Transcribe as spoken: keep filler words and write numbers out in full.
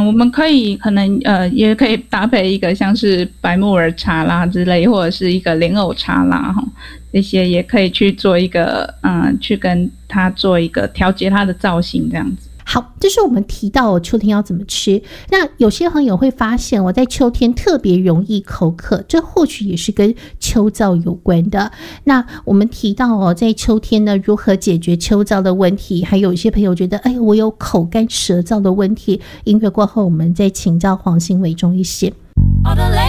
我们可以可能呃也可以搭配一个像是白木耳茶啦之类，或者是一个莲藕茶啦哈，这些也可以去做一个嗯、呃，去跟它做一个调节它的造型这样子。 好，这是我们提到秋天要怎么吃。那有些朋友会发现我在秋天特别容易口渴，这或许也是跟秋燥有关的。那我们提到哦，在秋天呢，如何解决秋燥的问题，还有一些朋友觉得哎，我有口干舌燥的问题。音乐过后我们再请教黄馨瑋中医师。